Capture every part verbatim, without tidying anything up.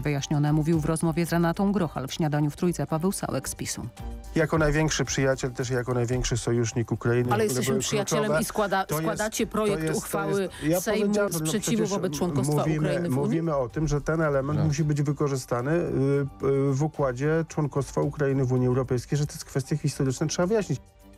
bardziej wyjaśnione, mówił w rozmowie z Renatą Grochal w Śniadaniu w Trójce Paweł Sałek z PiSu. Jako największy przyjaciel, też jako największy sojusznik Ukrainy. Ale jesteśmy przyjacielem kluczowe, i składa, to składacie jest, projekt to jest, uchwały to jest, ja Sejmu powiedziałem, sprzeciwu no wobec członkostwa mówimy, Ukrainy w Unii? Mówimy o tym, że ten element no. musi być wykorzystany y, y, w układzie członkostwa Ukrainy w Unii Europejskiej, że to jest kwestie historyczne, trzeba wyjaśnić.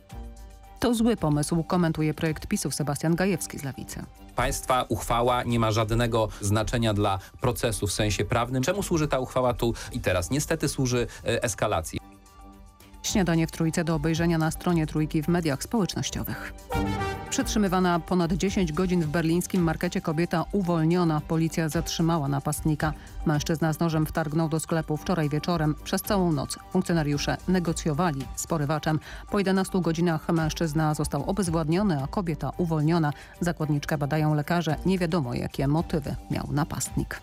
To zły pomysł, komentuje projekt PiSu Sebastian Gajewski z Lewicy. Państwa uchwała nie ma żadnego znaczenia dla procesu w sensie prawnym. Czemu służy ta uchwała tu i teraz? Niestety służy y, eskalacji. Śniadanie w Trójce do obejrzenia na stronie Trójki w mediach społecznościowych. Przetrzymywana ponad dziesięć godzin w berlińskim markecie kobieta uwolniona. Policja zatrzymała napastnika. Mężczyzna z nożem wtargnął do sklepu wczoraj wieczorem. Przez całą noc funkcjonariusze negocjowali z porywaczem. Po jedenastu godzinach mężczyzna został obezwładniony, a kobieta uwolniona. Zakładniczkę badają lekarze. Nie wiadomo, jakie motywy miał napastnik.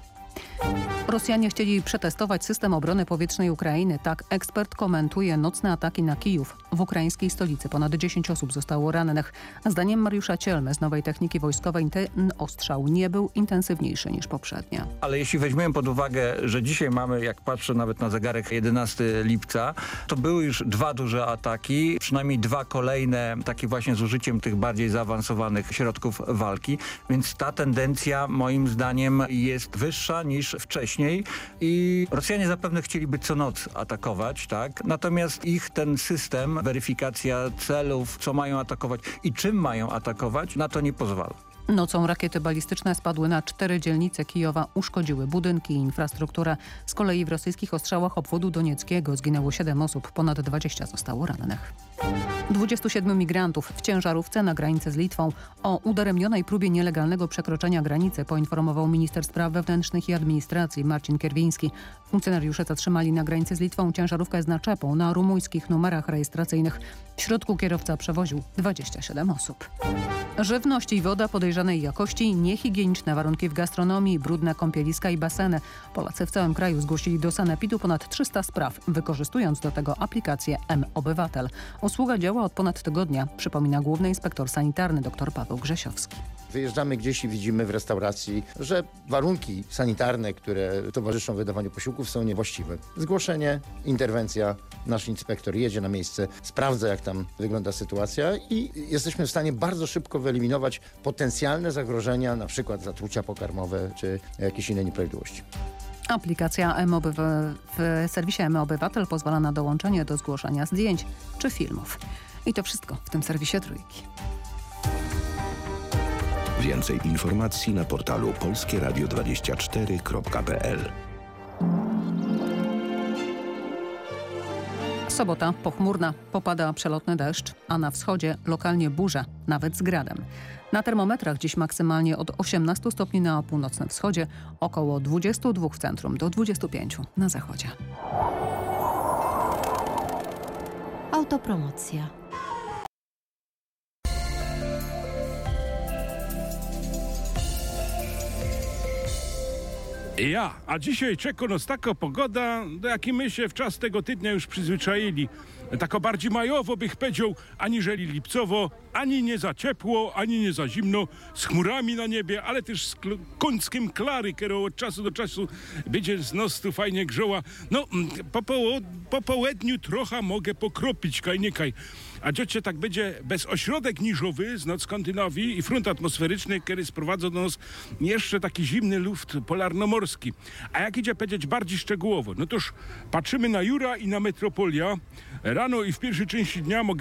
Rosjanie chcieli przetestować system obrony powietrznej Ukrainy. Tak ekspert komentuje nocne ataki na Kijów. W ukraińskiej stolicy ponad dziesięć osób zostało rannych. Zdaniem Mariusza Cielmy z Nowej Techniki Wojskowej ten ostrzał nie był intensywniejszy niż poprzednie. Ale jeśli weźmiemy pod uwagę, że dzisiaj mamy, jak patrzę nawet na zegarek, jedenastego lipca, to były już dwa duże ataki, przynajmniej dwa kolejne, takie właśnie z użyciem tych bardziej zaawansowanych środków walki, więc ta tendencja moim zdaniem jest wyższa niż wcześniej i Rosjanie zapewne chcieliby co noc atakować, tak? Natomiast ich ten system, weryfikacja celów, co mają atakować i czym mają atakować, na to nie pozwala. Nocą rakiety balistyczne spadły na cztery dzielnice Kijowa, uszkodziły budynki i infrastrukturę. Z kolei w rosyjskich ostrzałach obwodu donieckiego zginęło siedem osób, ponad dwadzieścia zostało rannych. dwudziestu siedmiu migrantów w ciężarówce na granicy z Litwą. O udaremnionej próbie nielegalnego przekroczenia granicy poinformował minister spraw wewnętrznych i administracji Marcin Kierwiński. Funkcjonariusze zatrzymali na granicy z Litwą ciężarówkę z naczepą na rumuńskich numerach rejestracyjnych. W środku kierowca przewoził dwadzieścia siedem osób. Żywność i woda podejrzanej jakości, niehigieniczne warunki w gastronomii, brudne kąpieliska i baseny. Polacy w całym kraju zgłosili do sanepidu ponad trzysta spraw, wykorzystując do tego aplikację M-Obywatel. Usługa działa od ponad tygodnia, przypomina główny inspektor sanitarny dr Paweł Grzesiowski. Wyjeżdżamy gdzieś i widzimy w restauracji, że warunki sanitarne, które towarzyszą wydawaniu posiłków, są niewłaściwe. Zgłoszenie, interwencja, nasz inspektor jedzie na miejsce, sprawdza, jak tam wygląda sytuacja i jesteśmy w stanie bardzo szybko wyeliminować potencjalne zagrożenia, na przykład zatrucia pokarmowe czy jakieś inne nieprawidłowości. Aplikacja M-Obyw- w serwisie M-Obywatel pozwala na dołączenie do zgłoszenia zdjęć czy filmów. I to wszystko w tym serwisie Trójki. Więcej informacji na portalu polskie radio dwadzieścia cztery kropka p l. Sobota pochmurna, popada przelotny deszcz, a na wschodzie lokalnie burza, nawet z gradem. Na termometrach dziś maksymalnie od osiemnastu stopni na północnym wschodzie, około dwudziestu dwóch w centrum do dwudziestu pięciu na zachodzie. Autopromocja. Ja, a dzisiaj czeka nas taka pogoda, do jakiej my się w czas tego tygodnia już przyzwyczaili. Tako bardziej majowo bych powiedział, aniżeli lipcowo, ani nie za ciepło, ani nie za zimno, z chmurami na niebie, ale też z kl- końskim klary, która od czasu do czasu będzie z nos tu fajnie grzoła. No, po, poło- po południu trochę mogę pokropić, kaj nie kaj. A dziocie tak będzie bez ośrodek niżowy z nadskandynawii i front atmosferyczny, który sprowadza do nas jeszcze taki zimny luft polarnomorski. A jak idzie powiedzieć bardziej szczegółowo, no toż patrzymy na Jura i na Metropolia. Rano i w pierwszej części dnia mogę